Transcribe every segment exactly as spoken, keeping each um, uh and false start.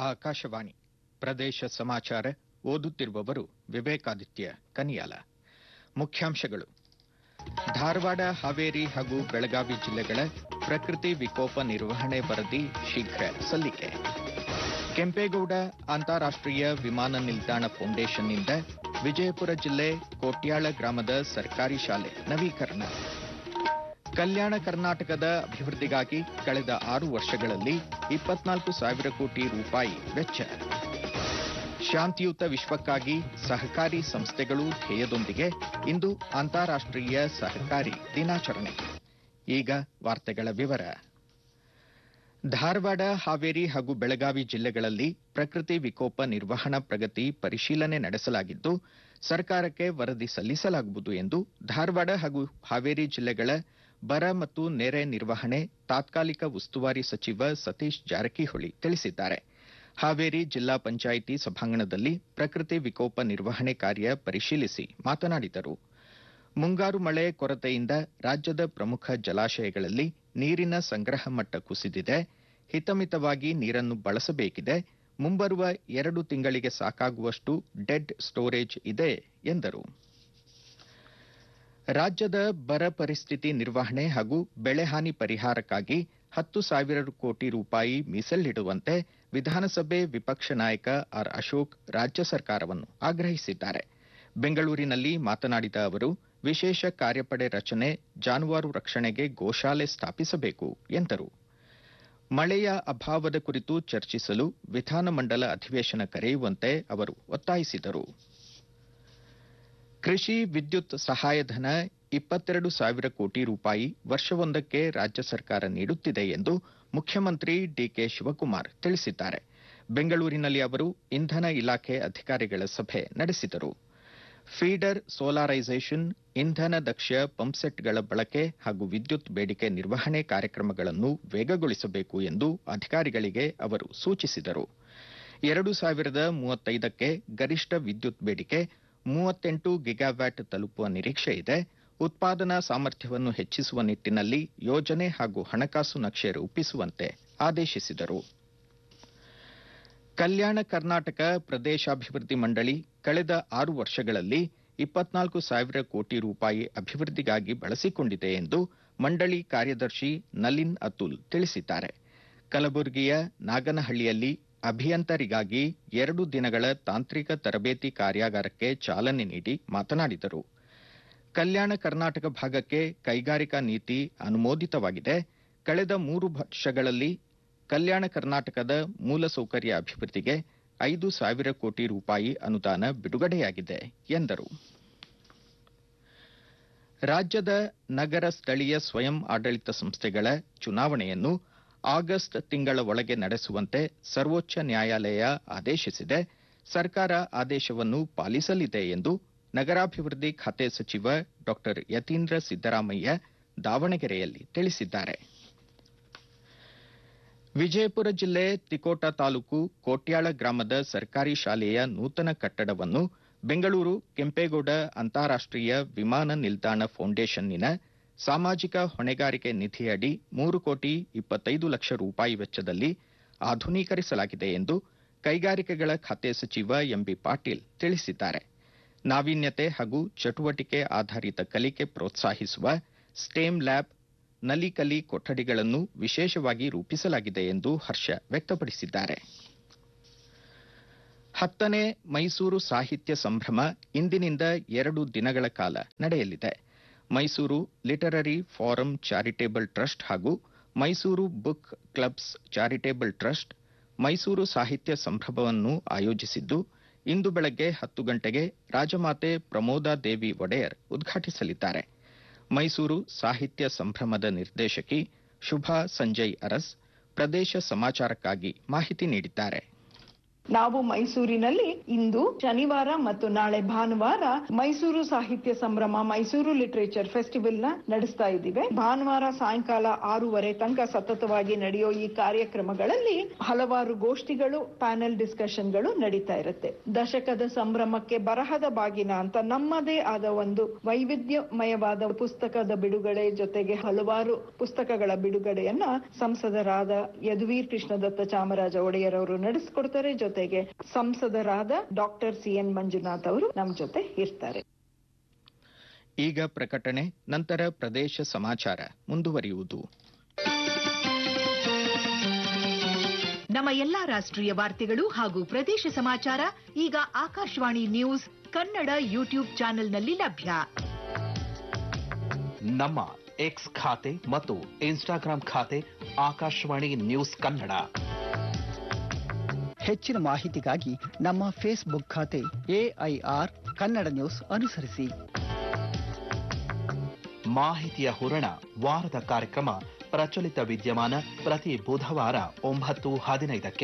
ಆಕಾಶವಾಣಿ ಪ್ರದೇಶ ಸಮಾಚಾರ ಓದುತ್ತಿರುವವರು ವಿವೇಕಾದಿತ್ಯ ಕನಿಯಾಲ. ಮುಖ್ಯಾಂಶಗಳು: ಧಾರವಾಡ, ಹಾವೇರಿ ಹಾಗೂ ಬೆಳಗಾವಿ ಜಿಲ್ಲೆಗಳ ಪ್ರಕೃತಿ ವಿಕೋಪ ನಿರ್ವಹಣೆ ವರದಿ ಶೀಘ್ರ ಸಲ್ಲಿಕೆ. ಕೆಂಪೇಗೌಡ ಅಂತಾರಾಷ್ಟ್ರೀಯ ವಿಮಾನ ನಿಲ್ದಾಣ ಫೌಂಡೇಶನ್ನಿಂದ ವಿಜಯಪುರ ಜಿಲ್ಲೆ ಕೋಟ್ಯಾಳ ಗ್ರಾಮದ ಸರ್ಕಾರಿ ಶಾಲೆ ನವೀಕರಣ. ಕಲ್ಯಾಣ ಕರ್ನಾಟಕದ ಅಭಿವೃದ್ಧಿಗಾಗಿ ಕಳೆದ ಆರು ವರ್ಷಗಳಲ್ಲಿ ಇಪ್ಪತ್ನಾಲ್ಕು ಸಾವಿರ ಕೋಟಿ ರೂಪಾಯಿ ವೆಚ್ಚ. ಶಾಂತಿಯುತ ವಿಶ್ವಕ್ಕಾಗಿ ಸಹಕಾರಿ ಸಂಸ್ಥೆಗಳು ಧ್ಯೇಯದೊಂದಿಗೆ ಇಂದು ಅಂತಾರಾಷ್ಟ್ರೀಯ ಸಹಕಾರಿ ದಿನಾಚರಣೆ. ಈಗ ವಾರ್ತೆಗಳ ವಿವರ. ಧಾರವಾಡ, ಹಾವೇರಿ ಹಾಗೂ ಬೆಳಗಾವಿ ಜಿಲ್ಲೆಗಳಲ್ಲಿ ಪ್ರಕೃತಿ ವಿಕೋಪ ನಿರ್ವಹಣಾ ಪ್ರಗತಿ ಪರಿಶೀಲನೆ ನಡೆಸಲಾಗಿದ್ದು, ಸರ್ಕಾರಕ್ಕೆ ವರದಿ ಸಲ್ಲಿಸಲಾಗುವುದು ಎಂದು ಧಾರವಾಡ ಹಾಗೂ ಹಾವೇರಿ ಜಿಲ್ಲೆಗಳ ಬರ ಮತ್ತು ನೆರೆ ನಿರ್ವಹಣೆ ತಾತ್ಕಾಲಿಕ ಉಸ್ತುವಾರಿ ಸಚಿವ ಸತೀಶ್ ಜಾರಕಿಹೊಳಿ ತಿಳಿಸಿದ್ದಾರೆ. ಹಾವೇರಿ ಜಿಲ್ಲಾ ಪಂಚಾಯಿತಿ ಸಭಾಂಗಣದಲ್ಲಿ ಪ್ರಕೃತಿ ವಿಕೋಪ ನಿರ್ವಹಣೆ ಕಾರ್ಯ ಪರಿಶೀಲಿಸಿ ಮಾತನಾಡಿದರು. ಮುಂಗಾರು ಮಳೆ ಕೊರತೆಯಿಂದ ರಾಜ್ಯದ ಪ್ರಮುಖ ಜಲಾಶಯಗಳಲ್ಲಿ ನೀರಿನ ಸಂಗ್ರಹ ಮಟ್ಟ ಕುಸಿದಿದೆ. ಹಿತಮಿತವಾಗಿ ನೀರನ್ನು ಬಳಸಬೇಕಿದೆ. ಮುಂಬರುವ ಎರಡು ತಿಂಗಳಿಗೆ ಸಾಕಾಗುವಷ್ಟು ಡೆಡ್ ಸ್ಟೋರೇಜ್ ಇದೆ ಎಂದರು. ರಾಜ್ಯದ ಬರ ಪರಿಸ್ಥಿತಿ ನಿರ್ವಹಣೆ ಹಾಗೂ ಬೆಳೆಹಾನಿ ಪರಿಹಾರಕ್ಕಾಗಿ ಹತ್ತು ಸಾವಿರ ಕೋಟಿ ರೂಪಾಯಿ ಮೀಸಲಿಡುವಂತೆ ವಿಧಾನಸಭೆ ವಿಪಕ್ಷ ನಾಯಕ ಆರ್ ಅಶೋಕ್ ರಾಜ್ಯ ಸರ್ಕಾರವನ್ನು ಆಗ್ರಹಿಸಿದ್ದಾರೆ. ಬೆಂಗಳೂರಿನಲ್ಲಿ ಮಾತನಾಡಿದ ಅವರು, ವಿಶೇಷ ಕಾರ್ಯಪಡೆ ರಚನೆ, ಜಾನುವಾರು ರಕ್ಷಣೆಗೆ ಗೋಶಾಲೆ ಸ್ಥಾಪಿಸಬೇಕು ಎಂದರು. ಮಳೆಯ ಅಭಾವದ ಕುರಿತು ಚರ್ಚಿಸಲು ವಿಧಾನಮಂಡಲ ಅಧಿವೇಶನ ಕರೆಯುವಂತೆ ಅವರು ಒತ್ತಾಯಿಸಿದರು. ಕೃಷಿ ವಿದ್ಯುತ್ ಸಹಾಯಧನ ಇಪ್ಪತ್ತೆರಡು ಸಾವಿರ ಕೋಟಿ ರೂಪಾಯಿ ವರ್ಷವೊಂದಕ್ಕೆ ರಾಜ್ಯ ಸರ್ಕಾರ ನೀಡುತ್ತಿದೆ ಎಂದು ಮುಖ್ಯಮಂತ್ರಿ ಡಿಕೆ ಶಿವಕುಮಾರ್ ತಿಳಿಸಿದ್ದಾರೆ. ಬೆಂಗಳೂರಿನಲ್ಲಿ ಅವರು ಇಂಧನ ಇಲಾಖೆ ಅಧಿಕಾರಿಗಳ ಸಭೆ ನಡೆಸಿದರು. ಫೀಡರ್ ಸೋಲಾರೈಸೇಷನ್, ಇಂಧನ ದಕ್ಷ ಪಂಪ್ಸೆಟ್ಗಳ ಬಳಕೆ ಹಾಗೂ ವಿದ್ಯುತ್ ಬೇಡಿಕೆ ನಿರ್ವಹಣೆ ಕಾರ್ಯಕ್ರಮಗಳನ್ನು ವೇಗಗೊಳಿಸಬೇಕು ಎಂದು ಅಧಿಕಾರಿಗಳಿಗೆ ಅವರು ಸೂಚಿಸಿದರು. ಎರಡು ಸಾವಿರದ ಮೂವತ್ತೈದಕ್ಕೆ ಗರಿಷ್ಠ ವಿದ್ಯುತ್ ಬೇಡಿಕೆ ಮೂವತ್ತೆಂಟು ಗಿಗಾವ್ಯಾಟ್ ತಲುಪುವ ನಿರೀಕ್ಷೆ ಇದೆ. ಉತ್ಪಾದನಾ ಸಾಮರ್ಥ್ಯವನ್ನು ಹೆಚ್ಚಿಸುವ ನಿಟ್ಟಿನಲ್ಲಿ ಯೋಜನೆ ಹಾಗೂ ಹಣಕಾಸು ನಕ್ಷೆ ರೂಪಿಸುವಂತೆ ಆದೇಶಿಸಿದರು. ಕಲ್ಯಾಣ ಕರ್ನಾಟಕ ಪ್ರದೇಶಾಭಿವೃದ್ಧಿ ಮಂಡಳಿ ಕಳೆದ ಆರು ವರ್ಷಗಳಲ್ಲಿ ಇಪ್ಪತ್ನಾಲ್ಕು ಸಾವಿರ ಕೋಟಿ ರೂಪಾಯಿ ಅಭಿವೃದ್ಧಿಗಾಗಿ ಬಳಸಿಕೊಂಡಿದೆ ಎಂದು ಮಂಡಳಿ ಕಾರ್ಯದರ್ಶಿ ನಲಿನ್ ಅತುಲ್ ತಿಳಿಸಿದ್ದಾರೆ. ಕಲಬುರಗಿಯ ನಾಗನಹಳ್ಳಿಯಲ್ಲಿ ಅಭಿಯಂತರಿಗಾಗಿ ಎರಡು ದಿನಗಳ ತಾಂತ್ರಿಕ ತರಬೇತಿ ಕಾರ್ಯಾಗಾರಕ್ಕೆ ಚಾಲನೆ ನೀಡಿ ಮಾತನಾಡಿದರು. ಕಲ್ಯಾಣ ಕರ್ನಾಟಕ ಭಾಗಕ್ಕೆ ಕೈಗಾರಿಕಾ ನೀತಿ ಅನುಮೋದಿತವಾಗಿದೆ. ಕಳೆದ ಮೂರು ವರ್ಷಗಳಲ್ಲಿ ಕಲ್ಯಾಣ ಕರ್ನಾಟಕದ ಮೂಲಸೌಕರ್ಯ ಅಭಿವೃದ್ಧಿಗೆ ಐದು ಸಾವಿರ ಕೋಟಿ ರೂಪಾಯಿ ಅನುದಾನ ಬಿಡುಗಡೆಯಾಗಿದೆ ಎಂದರು. ರಾಜ್ಯದ ನಗರ ಸ್ಥಳೀಯ ಸ್ವಯಂ ಆಡಳಿತ ಸಂಸ್ಥೆಗಳ ಚುನಾವಣೆಯನ್ನು ಆಗಸ್ಟ್ ತಿಂಗಳ ಒಳಗೆ ನಡೆಸುವಂತೆ ಸರ್ವೋಚ್ಚ ನ್ಯಾಯಾಲಯ ಆದೇಶಿಸಿದೆ. ಸರ್ಕಾರ ಆದೇಶವನ್ನು ಪಾಲಿಸಲಿದೆ ಎಂದು ನಗರಾಭಿವೃದ್ಧಿ ಖಾತೆ ಸಚಿವ ಡಾ ಯತೀಂದ್ರ ಸಿದ್ದರಾಮಯ್ಯ ದಾವಣಗೆರೆಯಲ್ಲಿ ತಿಳಿಸಿದ್ದಾರೆ. ವಿಜಯಪುರ ಜಿಲ್ಲೆ ತಿಕೋಟ ತಾಲೂಕು ಕೋಟ್ಯಾಳ ಗ್ರಾಮದ ಸರ್ಕಾರಿ ಶಾಲೆಯ ನೂತನ ಕಟ್ಟಡವನ್ನು ಬೆಂಗಳೂರು ಕೆಂಪೇಗೌಡ ಅಂತಾರಾಷ್ಟ್ರೀಯ ವಿಮಾನ ನಿಲ್ದಾಣ ಫೌಂಡೇಶನ್ನಿನ ಸಾಮಾಜಿಕ ಹೊಣೆಗಾರಿಕೆ ನಿಧಿಯಡಿ ಮೂರು ಕೋಟಿ ಇಪ್ಪತ್ತೈದು ಲಕ್ಷ ರೂಪಾಯಿ ವೆಚ್ಚದಲ್ಲಿ ಆಧುನೀಕರಿಸಲಾಗಿದೆ ಎಂದು ಕೈಗಾರಿಕೆಗಳ ಖಾತೆ ಸಚಿವ ಎಂಬಿ ಪಾಟೀಲ್ ತಿಳಿಸಿದ್ದಾರೆ. ನಾವೀನ್ಯತೆ ಹಾಗೂ ಚಟುವಟಿಕೆ ಆಧಾರಿತ ಕಲಿಕೆ ಪ್ರೋತ್ಸಾಹಿಸುವ ಸ್ಟೇಮ್ ಲ್ಯಾಬ್, ನಲಿಕಲಿ ಕೊಠಡಿಗಳನ್ನು ವಿಶೇಷವಾಗಿ ರೂಪಿಸಲಾಗಿದೆ ಎಂದು ಹರ್ಷ ವ್ಯಕ್ತಪಡಿಸಿದ್ದಾರೆ. ಹತ್ತನೇ ಮೈಸೂರು ಸಾಹಿತ್ಯ ಸಂಭ್ರಮ ಇಂದಿನಿಂದ ಎರಡು ದಿನಗಳ ಕಾಲ ನಡೆಯಲಿದೆ. Mysuru literary form charitable trust ಹಾಗೂ Mysuru book clubs charitable trust Mysuru ಸಾಹಿತ್ಯ ಸಂಭ್ರಮವನ್ನು ಆಯೋಜಿಸಿದ್ದು, ಇಂದು ಬೆಳಗ್ಗೆ ಹತ್ತು ಗಂಟೆಗೆ ರಾಜಮಾತೆ ಪ್ರಮೋದಾದೇವಿ ಒಡೆಯರ್ ಉದ್ಘಾಟಿಸಲಿದ್ದಾರೆ. ಮೈಸೂರು ಸಾಹಿತ್ಯ ಸಂಭ್ರಮದ ನಿರ್ದೇಶಕಿ ಶುಭಾ ಸಂಜಯ್ ಅರಸ್ ಪ್ರದೇಶ ಸಮಾಚಾರಕ್ಕಾಗಿ ಮಾಹಿತಿ ನೀಡಿದ್ದಾರೆ. ನಾವು ಮೈಸೂರಿನಲ್ಲಿ ಇಂದು ಶನಿವಾರ ಮತ್ತು ನಾಳೆ ಭಾನುವಾರ ಮೈಸೂರು ಸಾಹಿತ್ಯ ಸಂಭ್ರಮ ಮೈಸೂರು ಲಿಟರೇಚರ್ ಫೆಸ್ಟಿವಲ್ ನ ನಡೆಸ್ತಾ ಇದ್ದೀವಿ. ಭಾನುವಾರ ಸಾಯಂಕಾಲ ಆರೂವರೆ ತನಕ ಸತತವಾಗಿ ನಡೆಯೋ ಈ ಕಾರ್ಯಕ್ರಮಗಳಲ್ಲಿ ಹಲವಾರು ಗೋಷ್ಠಿಗಳು, ಪ್ಯಾನೆಲ್ ಡಿಸ್ಕಷನ್ಗಳು ನಡೀತಾ ಇರುತ್ತೆ. ದಶಕದ ಸಂಭ್ರಮಕ್ಕೆ ಬರಹದ ಬಾಗಿನ ಅಂತ ನಮ್ಮದೇ ಆದ ಒಂದು ವೈವಿಧ್ಯಮಯವಾದ ಪುಸ್ತಕದ ಬಿಡುಗಡೆ ಜೊತೆಗೆ ಹಲವಾರು ಪುಸ್ತಕಗಳ ಬಿಡುಗಡೆಯನ್ನ ಸಂಸದರಾದ ಯದುವೀರ್ ಕೃಷ್ಣದತ್ತ ಚಾಮರಾಜ ಒಡೆಯರ್ ಅವರು ನಡೆಸಿಕೊಡ್ತಾರೆ. ಜೊತೆಗೆ ಸಂಸದರಾದ ಡಾಕ್ಟರ್ ಸಿ ಎನ್ ಮಂಜುನಾಥ್ ಅವರು ನಮ್ಮ ಜೊತೆ ಇರ್ತಾರೆ. ಈಗ ಪ್ರಕಟಣೆ, ನಂತರ ಪ್ರದೇಶ ಸಮಾಚಾರ ಮುಂದುವರಿಯುವುದು. ನಮ್ಮ ಎಲ್ಲಾ ರಾಷ್ಟ್ರೀಯ ವಾರ್ತೆಗಳು ಹಾಗೂ ಪ್ರದೇಶ ಸಮಾಚಾರ ಈಗ ಆಕಾಶವಾಣಿ ನ್ಯೂಸ್ ಕನ್ನಡ ಯೂಟ್ಯೂಬ್ ಚಾನೆಲ್ನಲ್ಲಿ ಲಭ್ಯ. ನಮ್ಮ ಎಕ್ಸ್ ಖಾತೆ ಮತ್ತು ಇನ್ಸ್ಟಾಗ್ರಾಂ ಖಾತೆ ಆಕಾಶವಾಣಿ ನ್ಯೂಸ್ ಕನ್ನಡ. ಹೆಚ್ಚಿನ ಮಾಹಿತಿಗಾಗಿ ನಮ್ಮ ಫೇಸ್ಬುಕ್ ಖಾತೆ ಎಐಆರ್ ಕನ್ನಡ ನ್ಯೂಸ್ ಅನುಸರಿಸಿ. ಮಾಹಿತಿಯ ಹೂರಣ ವಾರದ ಕಾರ್ಯಕ್ರಮ ಪ್ರಚಲಿತ ವಿದ್ಯಮಾನ ಪ್ರತಿ ಬುಧವಾರ ಒಂಬತ್ತು ಹದಿನೈದಕ್ಕೆ.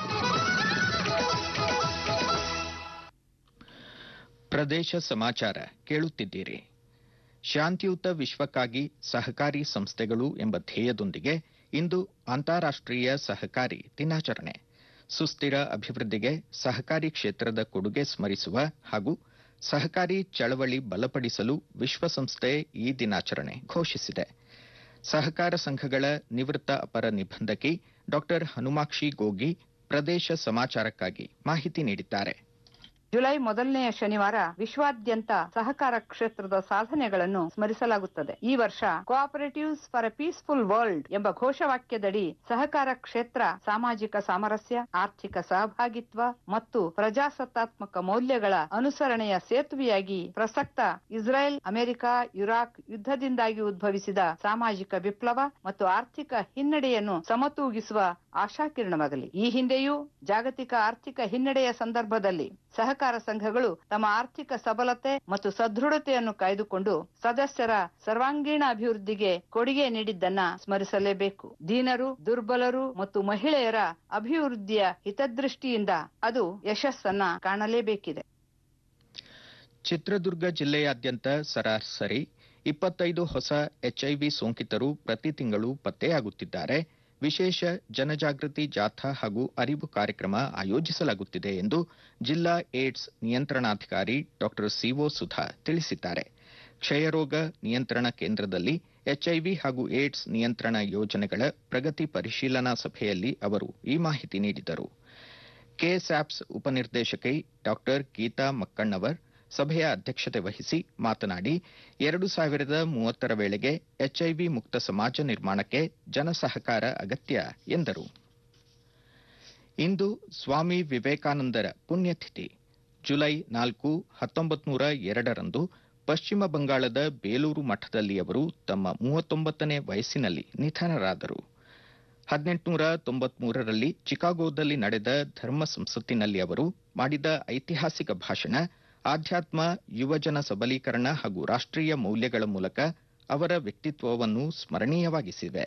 ಪ್ರದೇಶ ಸಮಾಚಾರ ಕೇಳುತ್ತಿದ್ದೀರಿ. ಶಾಂತಿಯುತ ವಿಶ್ವಕ್ಕಾಗಿ ಸಹಕಾರಿ ಸಂಸ್ಥೆಗಳು ಎಂಬ ಧ್ಯೇಯದೊಂದಿಗೆ ಇಂದು ಅಂತಾರಾಷ್ಟ್ರೀಯ ಸಹಕಾರಿ ದಿನಾಚರಣೆ. ಸುಸ್ಥಿರ ಅಭಿವೃದ್ಧಿಗೆ ಸಹಕಾರಿ ಕ್ಷೇತ್ರದ ಕೊಡುಗೆ ಸ್ಮರಿಸುವ ಹಾಗೂ ಸಹಕಾರಿ ಚಳವಳಿ ಬಲಪಡಿಸಲು ವಿಶ್ವಸಂಸ್ಥೆ ಈ ದಿನಾಚರಣೆ ಘೋಷಿಸಿದೆ. ಸಹಕಾರ ಸಂಘಗಳ ನಿವೃತ್ತ ಅಪರ ನಿಬಂಧಕಿ ಡಾಕ್ಟರ್ ಹನುಮಾಕ್ಷಿ ಗೋಗಿ ಪ್ರದೇಶ ಸಮಾಚಾರಕ್ಕಾಗಿ ಮಾಹಿತಿ ನೀಡಿದ್ದಾರೆ. ಜುಲೈ ಮೊದಲನೆಯ ಶನಿವಾರ ವಿಶ್ವಾದ್ಯಂತ ಸಹಕಾರ ಕ್ಷೇತ್ರದ ಸಾಧನೆಗಳನ್ನು ಸ್ಮರಿಸಲಾಗುತ್ತದೆ. ಈ ವರ್ಷ cooperatives for A peaceful world ಎಂಬ ಘೋಷವಾಕ್ಯದಡಿ ಸಹಕಾರ ಕ್ಷೇತ್ರ ಸಾಮಾಜಿಕ ಸಾಮರಸ್ಯ, ಆರ್ಥಿಕ ಸಹಭಾಗಿತ್ವ ಮತ್ತು ಪ್ರಜಾಸತ್ತಾತ್ಮಕ ಮೌಲ್ಯಗಳ ಅನುಸರಣೆಯ ಸೇತುವೆಯಾಗಿ ಪ್ರಸಕ್ತ ಇಸ್ರೇಲ್, ಅಮೆರಿಕ, ಇರಾಕ್ ಯುದ್ಧದಿಂದಾಗಿ ಉದ್ಭವಿಸಿದ ಸಾಮಾಜಿಕ ವಿಪ್ಲವ ಮತ್ತು ಆರ್ಥಿಕ ಹಿನ್ನಡೆಯನ್ನು ಸಮತೂಗಿಸುವ ಆಶಾಕಿರಣವಾಗಲಿ. ಈ ಹಿಂದೆಯೂ ಜಾಗತಿಕ ಆರ್ಥಿಕ ಹಿನ್ನಡೆಯ ಸಂದರ್ಭದಲ್ಲಿ ಸಹಕಾರ ಸಂಘಗಳು ತಮ್ಮ ಆರ್ಥಿಕ ಸಬಲತೆ ಮತ್ತು ಸದೃಢತೆಯನ್ನು ಕಾಯ್ದುಕೊಂಡು ಸದಸ್ಯರ ಸರ್ವಾಂಗೀಣ ಅಭಿವೃದ್ಧಿಗೆ ಕೊಡುಗೆ ನೀಡಿದ್ದನ್ನ ಸ್ಮರಿಸಲೇಬೇಕು. ದೀನರು, ದುರ್ಬಲರು ಮತ್ತು ಮಹಿಳೆಯರ ಅಭಿವೃದ್ಧಿಯ ಹಿತದೃಷ್ಟಿಯಿಂದ ಅದು ಯಶಸ್ಸನ್ನ ಕಾಣಲೇಬೇಕಿದೆ. ಚಿತ್ರದುರ್ಗ ಜಿಲ್ಲೆಯಾದ್ಯಂತ ಸರಾಸರಿ ಇಪ್ಪತ್ತೈದು ಹೊಸ ಎಚ್ಐವಿ ಸೋಂಕಿತರು ಪ್ರತಿ ತಿಂಗಳು ಪತ್ತೆಯಾಗುತ್ತಿದ್ದಾರೆ. ವಿಶೇಷ ಜನಜಾಗೃತಿ ಜಾಥಾ ಹಾಗೂ ಅರಿವು ಕಾರ್ಯಕ್ರಮ ಆಯೋಜಿಸಲಾಗುತ್ತಿದೆ ಎಂದು ಜಿಲ್ಲಾ ಏಡ್ಸ್ ನಿಯಂತ್ರಣಾಧಿಕಾರಿ ಡಾಕ್ಟರ್ ಸಿಒ ಸುಧಾ ತಿಳಿಸಿದ್ದಾರೆ. ಕ್ಷಯರೋಗ ನಿಯಂತ್ರಣ ಕೇಂದ್ರದಲ್ಲಿ ಎಚ್ಐವಿ ಹಾಗೂ ಏಡ್ಸ್ ನಿಯಂತ್ರಣ ಯೋಜನೆಗಳ ಪ್ರಗತಿ ಪರಿಶೀಲನಾ ಸಭೆಯಲ್ಲಿ ಅವರು ಈ ಮಾಹಿತಿ ನೀಡಿದರು. ಕೆಸ್ಯಾಪ್ಸ್ ಉಪನಿರ್ದೇಶಕಿ ಡಾಕ್ಟರ್ ಗೀತಾ ಮಕ್ಕಣ್ಣವರ್ ಸಭೆಯ ಅಧ್ಯಕ್ಷತೆ ವಹಿಸಿ ಮಾತನಾಡಿ, ಎರಡು ಸಾವಿರದ ಮೂವತ್ತರ ವೇಳೆಗೆ ಎಚ್ಐವಿ ಮುಕ್ತ ಸಮಾಜ ನಿರ್ಮಾಣಕ್ಕೆ ಜನಸಹಕಾರ ಅಗತ್ಯ ಎಂದರು. ಇಂದು ಸ್ವಾಮಿ ವಿವೇಕಾನಂದರ ಪುಣ್ಯತಿಥಿ. ಜುಲೈ ನಾಲ್ಕು ಹತ್ತೊಂಬತ್ತು ನೂರ ಎರಡರಂದು ಪಶ್ಚಿಮ ಬಂಗಾಳದ ಬೇಲೂರು ಮಠದಲ್ಲಿ ಅವರು ತಮ್ಮ ಮೂವತ್ತೊಂಬತ್ತನೇ ವಯಸ್ಸಿನಲ್ಲಿ ನಿಧನರಾದರು. ಹದಿನೆಂಟುನೂರ ತೊಂಬತ್ಮೂರರಲ್ಲಿ ಚಿಕಾಗೋದಲ್ಲಿ ನಡೆದ ಧರ್ಮ ಸಂಸತ್ತಿನಲ್ಲಿ ಅವರು ಮಾಡಿದ ಐತಿಹಾಸಿಕ ಭಾಷಣ ಆಧ್ಯಾತ್ಮ, ಯುವಜನ ಸಬಲೀಕರಣ ಹಾಗೂ ರಾಷ್ಟ್ರೀಯ ಮೌಲ್ಯಗಳ ಮೂಲಕ ಅವರ ವ್ಯಕ್ತಿತ್ವವನ್ನು ಸ್ಮರಣೀಯವಾಗಿಸಿವೆ.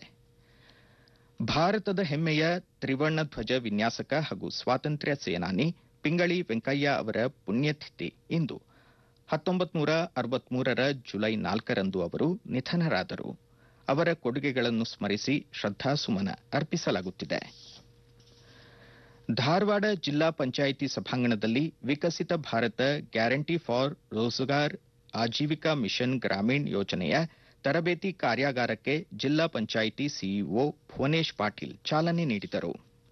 ಭಾರತದ ಹೆಮ್ಮೆಯ ತ್ರಿವರ್ಣ ಧ್ವಜ ವಿನ್ಯಾಸಕ ಹಾಗೂ ಸ್ವಾತಂತ್ರ್ಯ ಸೇನಾನಿ ಪಿಂಗಳಿ ವೆಂಕಯ್ಯ ಅವರ ಪುಣ್ಯತಿಥಿ ಇಂದು. ಹತ್ತೊಂಬತ್ತು ನೂರ ಅರವತ್ಮೂರರ ಜುಲೈ ನಾಲ್ಕರಂದು ಅವರು ನಿಧನರಾದರು. ಅವರ ಕೊಡುಗೆಗಳನ್ನು ಸ್ಮರಿಸಿ ಶ್ರದ್ಧಾಸುಮನ ಅರ್ಪಿಸಲಾಗುತ್ತಿದೆ. ಧಾರವಾಡ ಜಿಲ್ಲಾ ಪಂಚಾಯಿತಿ ಸಭಾಂಗಣದಲ್ಲಿ ವಿಕಸಿತ Bharat guarantee for Rozgar Aajeevika mission Gramin ಯೋಜನೆಯ ತರಬೇತಿ ಕಾರ್ಯಾಗಾರಕ್ಕೆ ಜಿಲ್ಲಾ ಪಂಚಾಯಿತಿ ಸಿಇಒ ಭುವನೇಶ್ ಪಾಟೀಲ್ ಚಾಲನೆ ನೀಡಿದರು.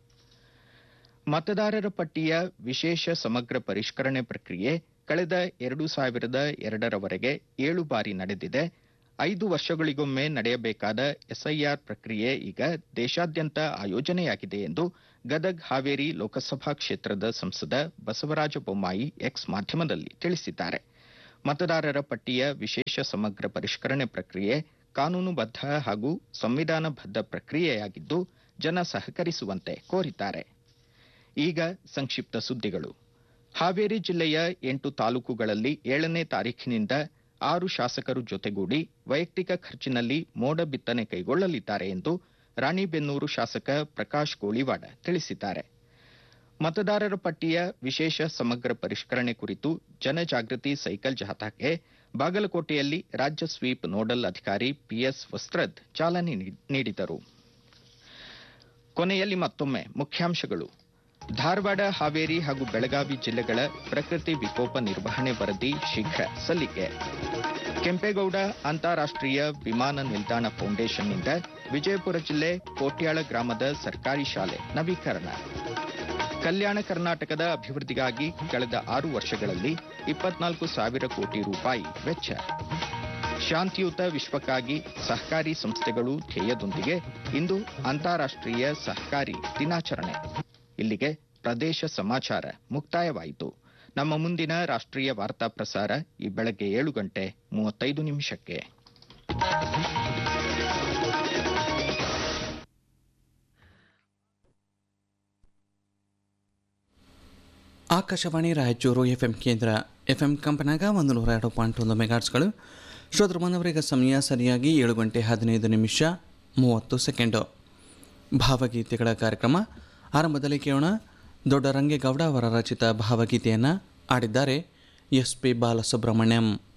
ಮತದಾರರ ಪಟ್ಟಿಯ ವಿಶೇಷ ಸಮಗ್ರ ಪರಿಷ್ಕರಣೆ ಪ್ರಕ್ರಿಯೆ ಕಳೆದ ಎರಡು ಸಾವಿರದ ಎರಡರವರೆಗೆ ಏಳು ಬಾರಿ ನಡೆದಿದೆ. ಐದು ವರ್ಷಗಳಿಗೊಮ್ಮೆ ನಡೆಯಬೇಕಾದ ಎಸ್ಐಆರ್ ಪ್ರಕ್ರಿಯೆ ಈಗ ದೇಶಾದ್ಯಂತ ಆಯೋಜನೆಯಾಗಿದೆ ಎಂದು ಗದಗ್ ಹಾವೇರಿ ಲೋಕಸಭಾ ಕ್ಷೇತ್ರದ ಸಂಸದ ಬಸವರಾಜ ಬೊಮ್ಮಾಯಿ ಎಕ್ಸ್ ಮಾಧ್ಯಮದಲ್ಲಿ ತಿಳಿಸಿದ್ದಾರೆ. ಮತದಾರರ ಪಟ್ಟಿಯ ವಿಶೇಷ ಸಮಗ್ರ ಪರಿಷ್ಕರಣೆ ಪ್ರಕ್ರಿಯೆ ಕಾನೂನುಬದ್ಧ ಹಾಗೂ ಸಂವಿಧಾನಬದ್ಧ ಪ್ರಕ್ರಿಯೆಯಾಗಿದ್ದು ಜನ ಸಹಕರಿಸುವಂತೆ ಕೋರಿದ್ದಾರೆ. ಈಗ ಸಂಕ್ಷಿಪ್ತ ಸುದ್ದಿಗಳು. ಹಾವೇರಿ ಜಿಲ್ಲೆಯ ಎಂಟು ತಾಲೂಕುಗಳಲ್ಲಿ ಏಳನೇ ತಾರೀಖಿನಿಂದ ಆರು ಶಾಸಕರು ಜೊತೆಗೂಡಿ ವೈಯಕ್ತಿಕ ಖರ್ಚಿನಲ್ಲಿ ಮೋಡ ಬಿತ್ತನೆ ಕೈಗೊಳ್ಳಲಿದ್ದಾರೆ ಎಂದು ರಾಣಿಬೆನ್ನೂರು ಶಾಸಕ ಪ್ರಕಾಶ್ ಗೋಳಿವಾಡ ತಿಳಿಸಿದ್ದಾರೆ. ಮತದಾರರ ಪಟ್ಟಿಯ ವಿಶೇಷ ಸಮಗ್ರ ಪರಿಷ್ಕರಣೆ ಕುರಿತು ಜನಜಾಗೃತಿ ಸೈಕಲ್ ಜಾಥಾಕ್ಕೆ ಬಾಗಲಕೋಟೆಯಲ್ಲಿ ರಾಜ್ಯ ಸ್ವೀಪ್ ನೋಡಲ್ ಅಧಿಕಾರಿ ಪಿಎಸ್ ವಸ್ತ್ರದ್ ಚಾಲನೆ ನೀಡಿದರು. ಕೊನೆಯಲ್ಲಿ ಮತ್ತೊಮ್ಮೆ ಮುಖ್ಯಾಂಶಗಳು. ಧಾರವಾಡ, ಹಾವೇರಿ ಹಾಗೂ ಬೆಳಗಾವಿ ಜಿಲ್ಲೆಗಳ ಪ್ರಕೃತಿ ವಿಕೋಪ ನಿರ್ವಹಣೆ ವರದಿ ಶೀಘ್ರ ಸಲ್ಲಿಕೆ. ಕೆಂಪೇಗೌಡ ಅಂತಾರಾಷ್ಟ್ರೀಯ ವಿಮಾನ ನಿಲ್ದಾಣ ಫೌಂಡೇಶನ್ನಿಂದ ವಿಜಯಪುರ ಜಿಲ್ಲೆ ಕೋಟ್ಯಾಳ ಗ್ರಾಮದ ಸರ್ಕಾರಿ ಶಾಲೆ ನವೀಕರಣ. ಕಲ್ಯಾಣ ಕರ್ನಾಟಕದ ಅಭಿವೃದ್ಧಿಗಾಗಿ ಕಳೆದ ಆರು ವರ್ಷಗಳಲ್ಲಿ ಇಪ್ಪತ್ನಾಲ್ಕು ಸಾವಿರ ಕೋಟಿ ರೂಪಾಯಿ ವೆಚ್ಚ. ಶಾಂತಿಯುತ ವಿಶ್ವಕ್ಕಾಗಿ ಸಹಕಾರಿ ಸಂಸ್ಥೆಗಳು ಧ್ಯೇಯದೊಂದಿಗೆ ಇಂದು ಅಂತಾರಾಷ್ಟ್ರೀಯ ಸಹಕಾರಿ ದಿನಾಚರಣೆ. ಇಲ್ಲಿಗೆ ಪ್ರದೇಶ ಸಮಾಚಾರ ಮುಕ್ತಾಯವಾಯಿತು. ನಮ್ಮ ಮುಂದಿನ ರಾಷ್ಟ್ರೀಯ ವಾರ್ತಾ ಪ್ರಸಾರ ಈ ಬೆಳಗ್ಗೆ ಏಳು ಗಂಟೆ ಮೂವತ್ತೈದು ನಿಮಿಷಕ್ಕೆ. ಆಕಾಶವಾಣಿ ರಾಯಚೂರು ಎಫ್ಎಂ ಕೇಂದ್ರ. ಎಫ್ಎಂ ಕಂಪನಾಗ ಒಂದು ನೂರ ಎರಡು ಪಾಯಿಂಟ್ ಒಂದು ಮೆಗಾಟ್ಸ್ಗಳು. ಶ್ರೋತೃ ಬಾಂಧವರಿಗೆ ಸಮಯ ಸರಿಯಾಗಿ ಏಳು ಗಂಟೆ ಹದಿನೈದು ನಿಮಿಷ ಮೂವತ್ತು ಸೆಕೆಂಡು. ಭಾವಗೀತೆಗಳ ಕಾರ್ಯಕ್ರಮ ಆರಂಭದಲ್ಲಿ ಕೇಳೋಣ. ದೊಡ್ಡರಂಗೇಗೌಡ ಅವರ ರಚಿತ ಭಾವಗೀತೆಯನ್ನು ಆಡಿದ್ದಾರೆ ಎಸ್ ಪಿ ಬಾಲಸುಬ್ರಹ್ಮಣ್ಯಂ.